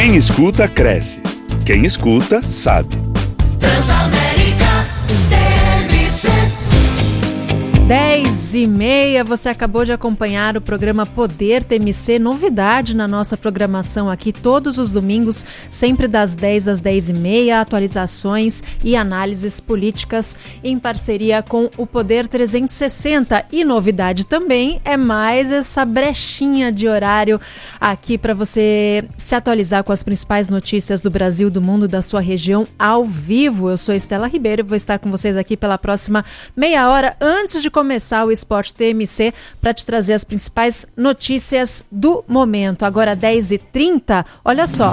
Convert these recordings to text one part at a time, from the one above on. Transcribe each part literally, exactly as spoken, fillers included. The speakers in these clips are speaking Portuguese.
Quem escuta, cresce. Quem escuta, sabe. Transamérica T M C. dez e meia, você acabou de acompanhar o programa Poder T M C, novidade na nossa programação aqui todos os domingos, sempre das dez às dez e meia, atualizações e análises políticas em parceria com o Poder trezentos e sessenta. E novidade também é mais essa brechinha de horário aqui para você se atualizar com as principais notícias do Brasil, do mundo, da sua região ao vivo. Eu sou Estela Ribeiro e vou estar com vocês aqui pela próxima meia hora antes de começar o Esporte T M C para te trazer as principais notícias do momento. Agora dez e trinta, olha só.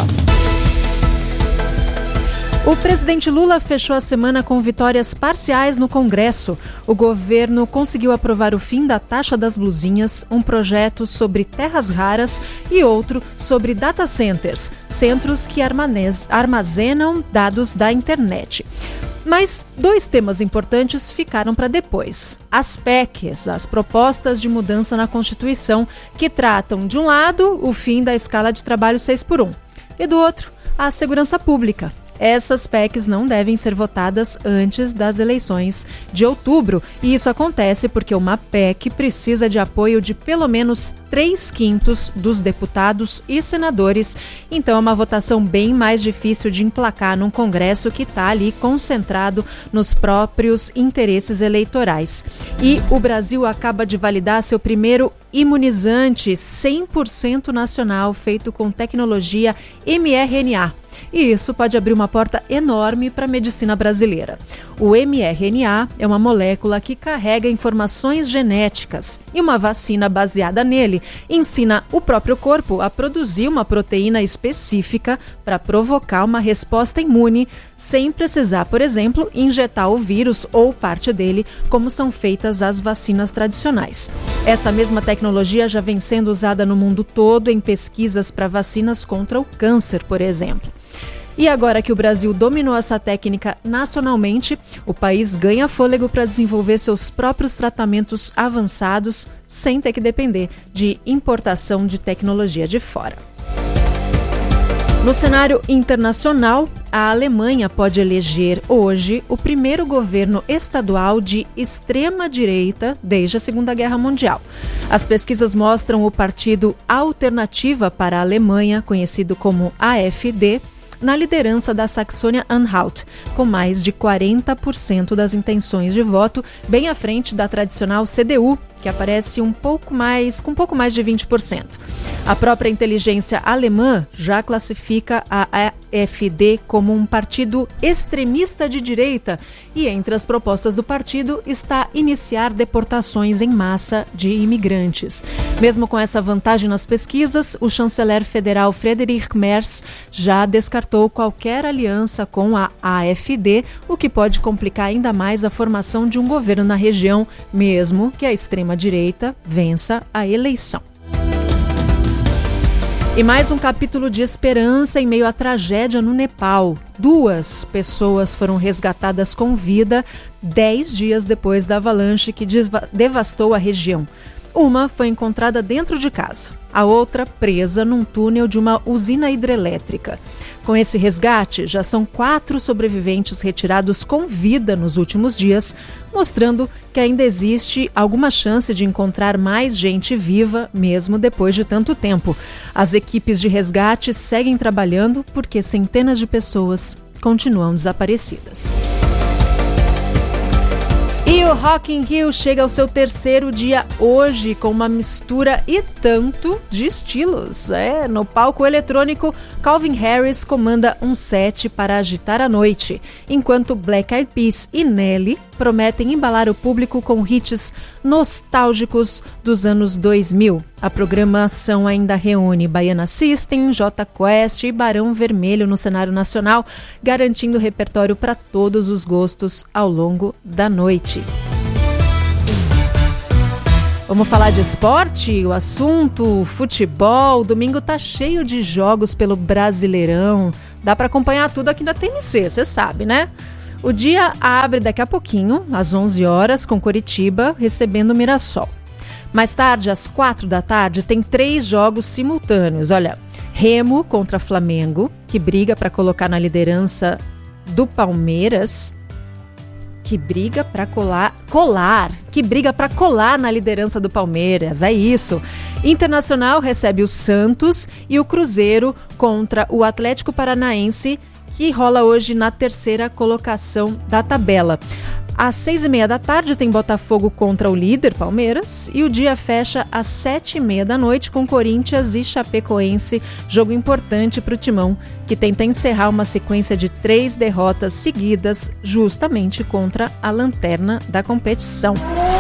O presidente Lula fechou a semana com vitórias parciais no Congresso. O governo conseguiu aprovar o fim da taxa das blusinhas, um projeto sobre terras raras e outro sobre data centers, centros que armazenam dados da internet. Mas dois temas importantes ficaram para depois. As P E Cs, as propostas de mudança na Constituição, que tratam, de um lado, o fim da escala de trabalho seis por um, e do outro, a segurança pública. Essas P E Cs não devem ser votadas antes das eleições de outubro. E isso acontece porque uma P E C precisa de apoio de pelo menos três quintos dos deputados e senadores. Então é uma votação bem mais difícil de emplacar num Congresso que está ali concentrado nos próprios interesses eleitorais. E o Brasil acaba de validar seu primeiro imunizante cem por cento nacional, feito com tecnologia M R N A. E isso pode abrir uma porta enorme para a medicina brasileira. O M R N A é uma molécula que carrega informações genéticas e uma vacina baseada nele ensina o próprio corpo a produzir uma proteína específica para provocar uma resposta imune sem precisar, por exemplo, injetar o vírus ou parte dele, como são feitas as vacinas tradicionais. Essa mesma tecnologia já vem sendo usada no mundo todo em pesquisas para vacinas contra o câncer, por exemplo. E agora que o Brasil dominou essa técnica nacionalmente, o país ganha fôlego para desenvolver seus próprios tratamentos avançados sem ter que depender de importação de tecnologia de fora. No cenário internacional, a Alemanha pode eleger hoje o primeiro governo estadual de extrema-direita desde a Segunda Guerra Mundial. As pesquisas mostram o partido Alternativa para a Alemanha, conhecido como A F D, na liderança da Saxônia-Anhalt, com mais de quarenta por cento das intenções de voto, bem à frente da tradicional C D U, que aparece um pouco mais, com um pouco mais de vinte por cento. A própria inteligência alemã já classifica a A F D como um partido extremista de direita e entre as propostas do partido está iniciar deportações em massa de imigrantes. Mesmo com essa vantagem nas pesquisas, o chanceler federal Friedrich Merz já descartou qualquer aliança com a A F D, o que pode complicar ainda mais a formação de um governo na região, mesmo que a extrema-direita vença a eleição. E mais um capítulo de esperança em meio à tragédia no Nepal. Duas pessoas foram resgatadas com vida dez dias depois da avalanche que devastou a região. Uma foi encontrada dentro de casa, a outra presa num túnel de uma usina hidrelétrica. Com esse resgate, já são quatro sobreviventes retirados com vida nos últimos dias, mostrando que ainda existe alguma chance de encontrar mais gente viva, mesmo depois de tanto tempo. As equipes de resgate seguem trabalhando porque centenas de pessoas continuam desaparecidas. E o Rock in Rio chega ao seu terceiro dia hoje com uma mistura e tanto de estilos. É, no palco eletrônico, Calvin Harris comanda um set para agitar a noite, enquanto Black Eyed Peas e Nelly prometem embalar o público com hits nostálgicos dos anos dois mil. A programação ainda reúne Baiana System, Jota Quest e Barão Vermelho no cenário nacional, garantindo repertório para todos os gostos ao longo da noite. Vamos falar de esporte? O assunto futebol. O domingo tá cheio de jogos pelo Brasileirão. Dá para acompanhar tudo aqui na T M C, você sabe, né? O dia abre daqui a pouquinho, às onze horas, com Coritiba recebendo o Mirassol. Mais tarde, às quatro da tarde, tem três jogos simultâneos. Olha, Remo contra Flamengo, que briga para colocar na liderança do Palmeiras. Que briga para colar, colar, que briga para colar na liderança do Palmeiras, é isso. Internacional recebe o Santos e o Cruzeiro contra o Atlético Paranaense, que rola hoje na terceira colocação da tabela. Às seis e meia da tarde tem Botafogo contra o líder Palmeiras e o dia fecha às sete e meia da noite com Corinthians e Chapecoense, jogo importante para o Timão, que tenta encerrar uma sequência de três derrotas seguidas justamente contra a lanterna da competição.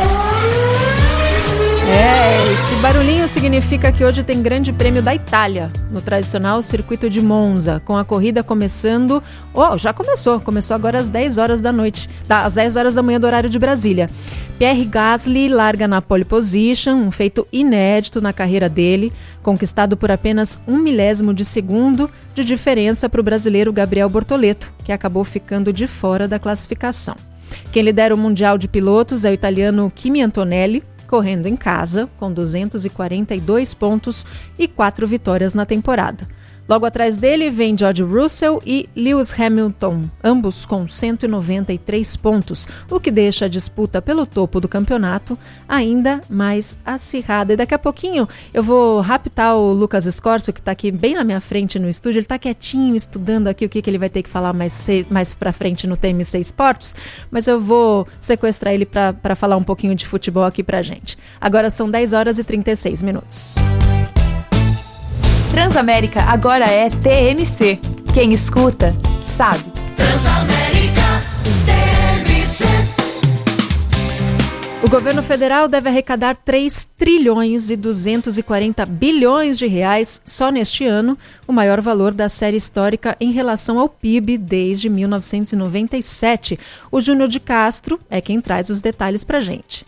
É, esse barulhinho significa que hoje tem Grande Prêmio da Itália, no tradicional circuito de Monza, com a corrida começando... Oh, já começou, começou agora às dez horas da noite, às dez horas da manhã do horário de Brasília. Pierre Gasly larga na pole position, um feito inédito na carreira dele, conquistado por apenas um milésimo de segundo de diferença para o brasileiro Gabriel Bortoleto, que acabou ficando de fora da classificação. Quem lidera o Mundial de Pilotos é o italiano Kimi Antonelli, correndo em casa, com duzentos e quarenta e dois pontos e quatro vitórias na temporada. Logo atrás dele vem George Russell e Lewis Hamilton, ambos com cento e noventa e três pontos, o que deixa a disputa pelo topo do campeonato ainda mais acirrada. E daqui a pouquinho eu vou raptar o Lucas Escorcio, que está aqui bem na minha frente no estúdio. Ele está quietinho, estudando aqui o que, que ele vai ter que falar mais, mais para frente no T M C Esportes, mas eu vou sequestrar ele para falar um pouquinho de futebol aqui pra gente. Agora são dez horas e trinta e seis minutos. Transamérica agora é T M C. Quem escuta, sabe. Transamérica T M C. O governo federal deve arrecadar três trilhões e duzentos e quarenta bilhões de reais só neste ano, o maior valor da série histórica em relação ao P I B desde mil novecentos e noventa e sete. O Júnior de Castro é quem traz os detalhes pra gente.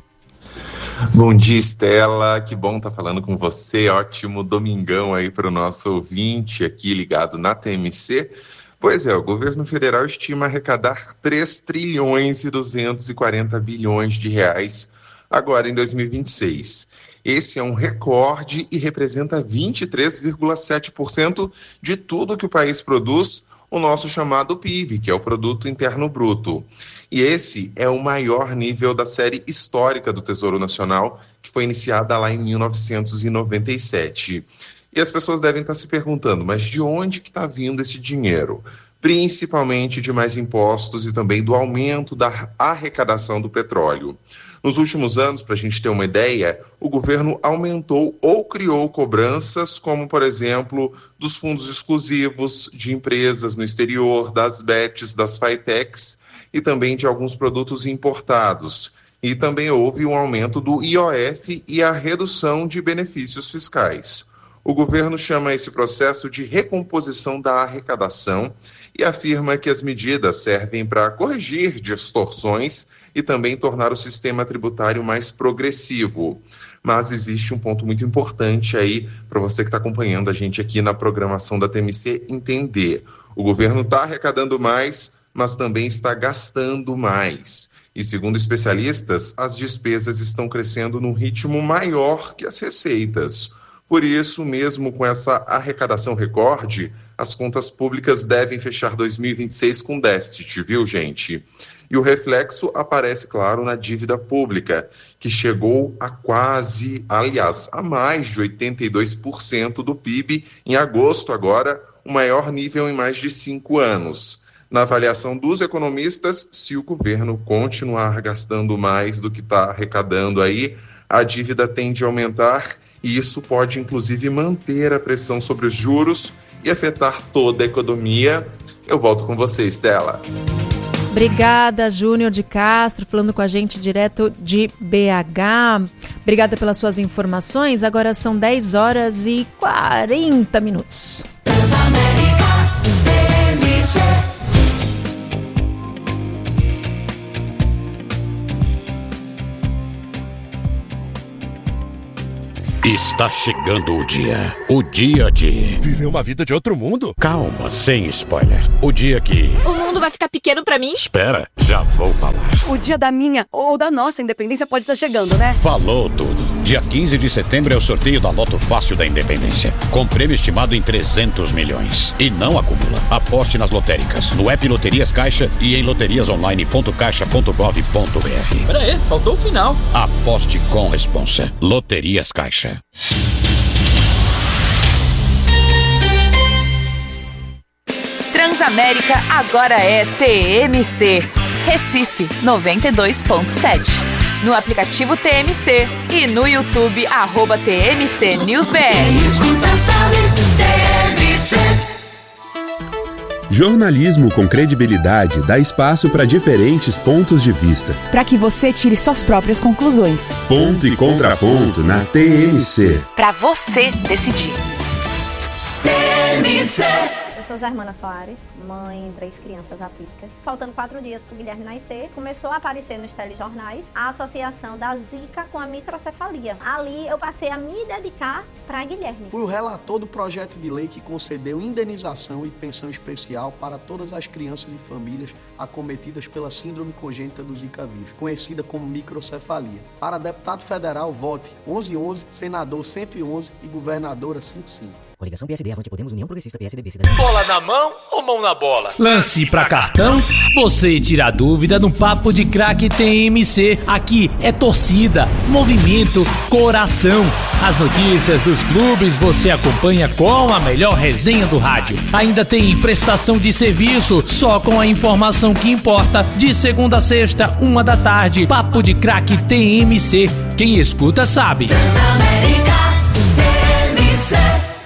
Bom dia, Estela, que bom estar falando com você, ótimo domingão aí para o nosso ouvinte aqui ligado na T M C. Pois é, o governo federal estima arrecadar três trilhões e duzentos e quarenta bilhões de reais agora em dois mil e vinte e seis. Esse é um recorde e representa vinte e três vírgula sete por cento de tudo que o país produz, o nosso chamado P I B, que é o Produto Interno Bruto. E esse é o maior nível da série histórica do Tesouro Nacional, que foi iniciada lá em mil novecentos e noventa e sete. E as pessoas devem estar se perguntando, mas de onde que está vindo esse dinheiro? Principalmente de mais impostos e também do aumento da arrecadação do petróleo. Nos últimos anos, para a gente ter uma ideia, o governo aumentou ou criou cobranças, como, por exemplo, dos fundos exclusivos de empresas no exterior, das B E Ts, das Fitecs e também de alguns produtos importados. E também houve um aumento do I O F e a redução de benefícios fiscais. O governo chama esse processo de recomposição da arrecadação e afirma que as medidas servem para corrigir distorções e também tornar o sistema tributário mais progressivo. Mas existe um ponto muito importante aí para você que está acompanhando a gente aqui na programação da T M C entender. O governo está arrecadando mais, mas também está gastando mais. E segundo especialistas, as despesas estão crescendo num ritmo maior que as receitas. Por isso, mesmo com essa arrecadação recorde, as contas públicas devem fechar dois mil e vinte e seis com déficit, viu, gente? E o reflexo aparece, claro, na dívida pública, que chegou a quase, aliás, a mais de oitenta e dois por cento do P I B em agosto agora, o maior nível em mais de cinco anos. Na avaliação dos economistas, se o governo continuar gastando mais do que está arrecadando aí, a dívida tende a aumentar e isso pode, inclusive, manter a pressão sobre os juros e afetar toda a economia. Eu volto com você, Estela. Obrigada, Júnior de Castro, falando com a gente direto de B H. Obrigada pelas suas informações. Agora são dez horas e quarenta minutos. Transamérica T M C. Está chegando o dia. O dia de... Viver uma vida de outro mundo? Calma, sem spoiler. O dia que... O mundo vai ficar pequeno pra mim? Espera, já vou falar. O dia da minha ou da nossa independência pode estar chegando, né? Falou tudo. Dia quinze de setembro é o sorteio da Loto Fácil da Independência, com prêmio estimado em trezentos milhões. E não acumula. Aposte nas lotéricas, no app Loterias Caixa e em loterias online ponto caixa ponto gov ponto br. Pera aí, faltou o final. Aposte com responsa. Loterias Caixa. Transamérica agora é T M C. Recife noventa e dois ponto sete. No aplicativo T M C e no YouTube, arroba T M C News B R. Quem escuta sabe, T M C. Jornalismo com credibilidade dá espaço para diferentes pontos de vista. Para que você tire suas próprias conclusões. Ponto e contraponto na T M C. Para você decidir. T M C. Eu sou Germana Soares, mãe de três crianças atípicas. Faltando quatro dias para o Guilherme nascer, começou a aparecer nos telejornais a associação da Zika com a microcefalia. Ali eu passei a me dedicar para Guilherme. Fui o relator do projeto de lei que concedeu indenização e pensão especial para todas as crianças e famílias acometidas pela síndrome congênita do Zika vírus, conhecida como microcefalia. Para deputado federal, vote onze onze, senador cento e onze e governadora cinquenta e cinco. Coligação P S D, Avante Podemos, União Progressista, P S D B, Cidadania. Bola na mão ou mão na bola? Lance pra cartão? Você tira a dúvida no Papo de Craque T M C. Aqui é torcida, movimento, coração. As notícias dos clubes você acompanha com a melhor resenha do rádio. Ainda tem prestação de serviço, só com a informação que importa. De segunda a sexta, uma da tarde. Papo de Craque T M C. Quem escuta sabe. Transamérica, T M C.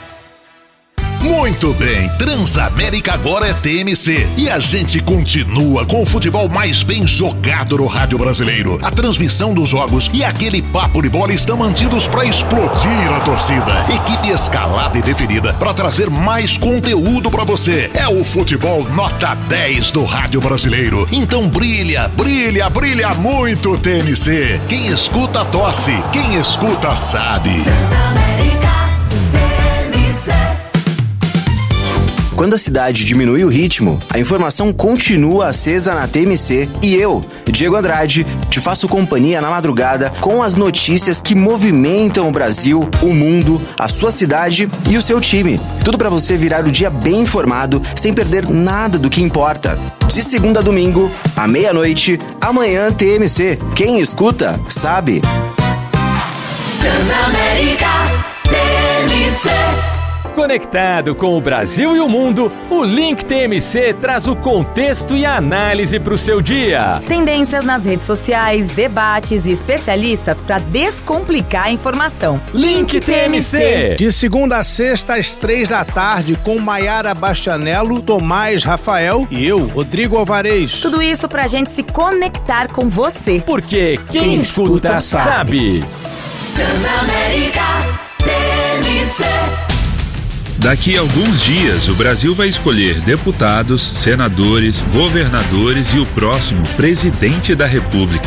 Muito bem, Transamérica agora é T M C e a gente continua com o futebol mais bem jogado no rádio brasileiro. A transmissão dos jogos e aquele papo de bola estão mantidos para explodir a torcida. Equipe escalada e definida para trazer mais conteúdo para você. É o futebol nota dez do rádio brasileiro. Então brilha, brilha, brilha muito T M C. Quem escuta tosse, quem escuta sabe. Transamérica, T M C. Quando a cidade diminui o ritmo, a informação continua acesa na T M C e eu, Diego Andrade, te faço companhia na madrugada com as notícias que movimentam o Brasil, o mundo, a sua cidade e o seu time. Tudo para você virar o dia bem informado, sem perder nada do que importa. De segunda a domingo, à meia-noite, amanhã T M C. Quem escuta, sabe. Transamérica, T M C. Conectado com o Brasil e o mundo, o Link T M C traz o contexto e a análise para o seu dia. Tendências nas redes sociais, debates e especialistas para descomplicar a informação. Link T M C. De segunda a sexta, às três da tarde, com Maiara Bastianello, Tomás Rafael e eu, Rodrigo Alvarez. Tudo isso para a gente se conectar com você. Porque quem, quem escuta, escuta sabe. sabe. Transamérica, T M C. Daqui a alguns dias, o Brasil vai escolher deputados, senadores, governadores e o próximo presidente da República.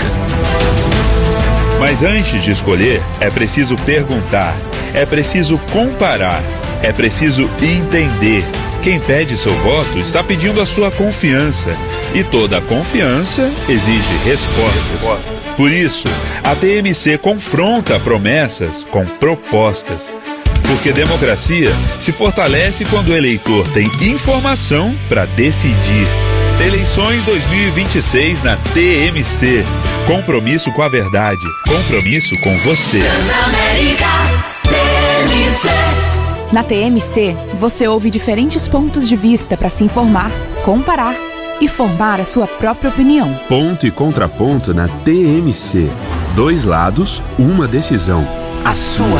Mas antes de escolher, é preciso perguntar, é preciso comparar, é preciso entender. Quem pede seu voto está pedindo a sua confiança. E toda confiança exige resposta. Por isso, a T M C confronta promessas com propostas. Porque democracia se fortalece quando o eleitor tem informação para decidir. Eleições dois mil e vinte e seis na T M C. Compromisso com a verdade. Compromisso com você. Transamérica, T M C. Na T M C, você ouve diferentes pontos de vista para se informar, comparar e formar a sua própria opinião. Ponto e contraponto na T M C. Dois lados, uma decisão. A sua.